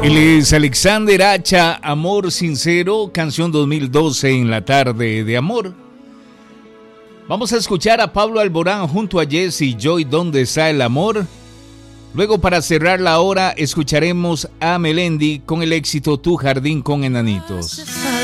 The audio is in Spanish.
Él es Alexander Hacha, Amor Sincero, canción 2012 en la tarde de amor. Vamos a escuchar a Pablo Alborán junto a Jesse Joy, ¿Dónde está el amor? Luego, para cerrar la hora, escucharemos a Melendi con el éxito Tu jardín con enanitos.